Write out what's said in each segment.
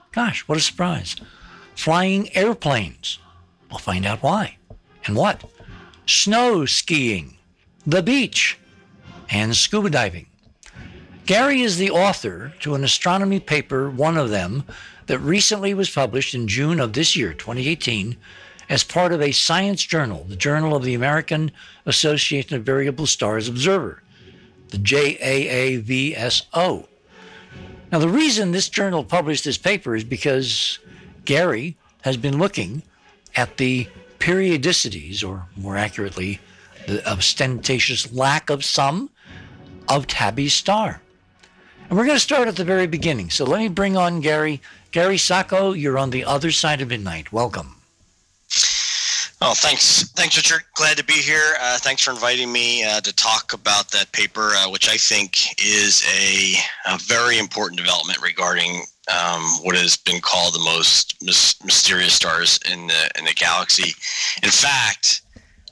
Gosh, what a surprise. Flying airplanes. We'll find out why. And what? Snow skiing, the beach, and scuba diving. Gary is the author to an astronomy paper, one of them, that recently was published in June of this year, 2018, as part of a science journal, the Journal of the American Association of Variable Stars Observer, the JAAVSO. Now, the reason this journal published this paper is because Gary has been looking at the periodicities, or more accurately, the ostentatious lack of some, of Tabby's star. And we're going to start at the very beginning. So let me bring on Gary. Gary Sacco, you're on the other side of midnight. Welcome. Oh, thanks. Thanks, Richard. Glad to be here. Thanks for inviting me to talk about that paper, which I think is a very important development regarding what has been called the most mysterious stars in the galaxy. In fact,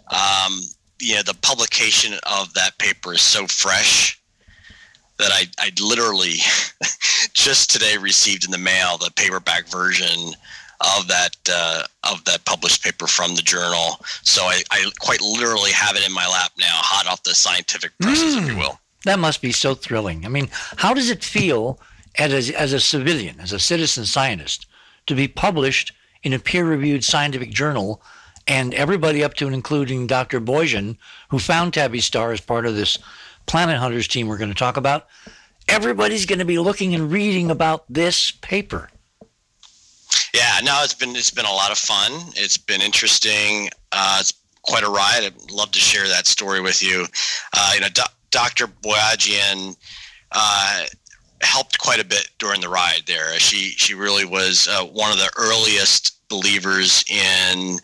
the publication of that paper is so fresh that I literally just today received in the mail the paperback version of that published paper from the journal. So I quite literally have it in my lap now, hot off the scientific presses, if you will. That must be so thrilling. I mean, how does it feel as a civilian, as a citizen scientist, to be published in a peer-reviewed scientific journal, and everybody up to and including Dr. Boyajian, who found Tabby's star as part of this Planet Hunters team we're going to talk about, everybody's going to be looking and reading about this paper. Yeah, no, it's been a lot of fun. It's been interesting. It's quite a ride. I'd love to share that story with you. Dr. Boyajian helped quite a bit during the ride there. She really was one of the earliest believers in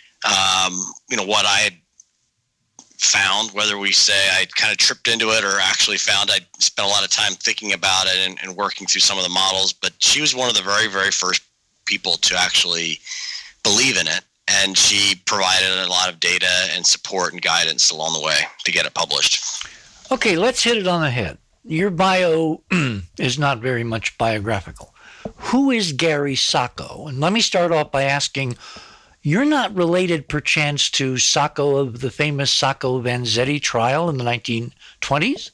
what I had found, whether we say I kind of tripped into it or actually found. I spent a lot of time thinking about it and working through some of the models, but she was one of the very, very first people to actually believe in it, and she provided a lot of data and support and guidance along the way to get it published. Okay, let's hit it on the head. Your bio is not very much biographical. Who is Gary Sacco? And let me start off by asking, you're not related perchance to Sacco of the famous Sacco-Vanzetti trial in the 1920s?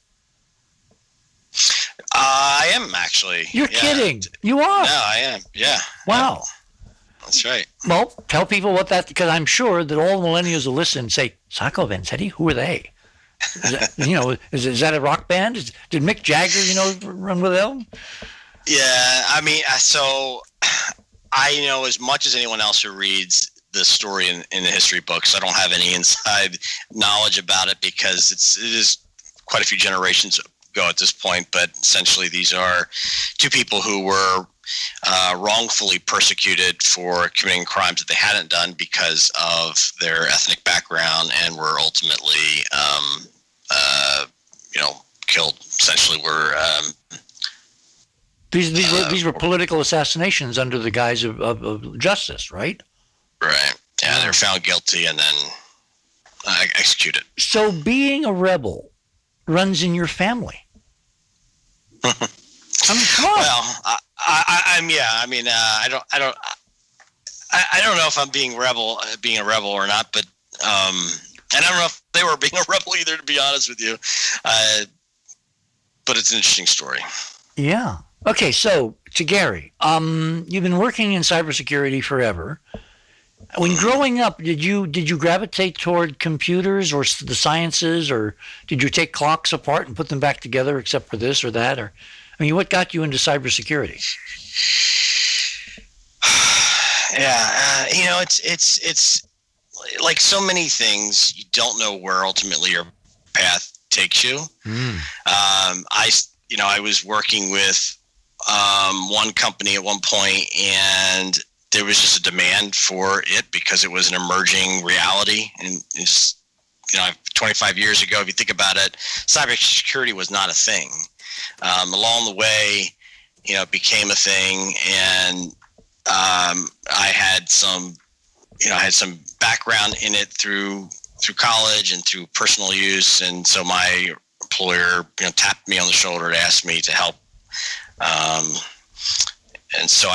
I am, actually. You're kidding. You are? No, I am. Yeah. Wow. Yeah. That's right. Well, tell people what that, because I'm sure that all millennials will listen and say, Sacco-Vanzetti? Who are they? Is that, is that a rock band? Did Mick Jagger, run with them? Yeah, I mean, so I know as much as anyone else who reads the story in the history books. I don't have any inside knowledge about it because it is quite a few generations ago at this point. But essentially, these are two people who were wrongfully persecuted for committing crimes that they hadn't done because of their ethnic background, and were ultimately, killed. Essentially, these were political assassinations under the guise of justice, right? Right. Yeah, they're found guilty and then executed. So being a rebel runs in your family. I mean, come on. Well, I don't know if I'm being a rebel or not, but and I don't know if they were being a rebel either, to be honest with you. But it's an interesting story. Yeah. Okay, so to Gary, you've been working in cybersecurity forever. When growing up, did you gravitate toward computers or the sciences, or did you take clocks apart and put them back together, except for this or that? Or, I mean, what got you into cybersecurity? Yeah, it's like so many things. You don't know where ultimately your path takes you. I was working with one company at one point, and there was just a demand for it because it was an emerging reality. And it's, 25 years ago, if you think about it, cybersecurity was not a thing. Along the way, it became a thing, and I had some background in it through college and through personal use, and so my employer, tapped me on the shoulder to ask me to help. And so